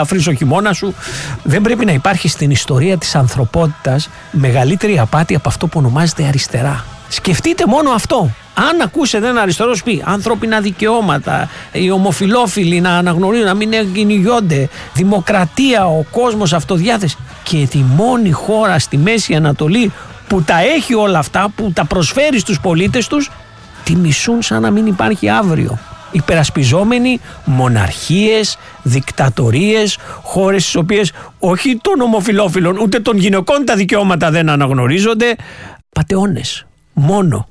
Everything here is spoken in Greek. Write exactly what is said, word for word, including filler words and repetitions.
ελαφρύς ο χειμώνα σου. Δεν πρέπει να υπάρχει στην ιστορία της ανθρωπότητας μεγαλύτερη απάτη από αυτό που ονομάζεται αριστερά. Σκεφτείτε μόνο αυτό. Αν ακούσετε ένα αριστερό σου πει ανθρώπινα δικαιώματα, οι ομοφυλόφιλοι να αναγνωρίζουν, να μην κυνηγιώνται, δημοκρατία, ο κόσμος, αυτοδιάθεση, και τη μόνη χώρα στη Μέση Ανατολή που τα έχει όλα αυτά, που τα προσφέρει στους πολίτες τους, τη μισούν σαν να μην υπάρχει αύριο. Υπερασπιζόμενοι μοναρχίες, δικτατορίες, χώρες στις οποίες όχι των ομοφυλόφιλων ούτε των γυναικών τα δικαιώματα δεν αναγνωρίζονται. Πατεώνες. Μόνο.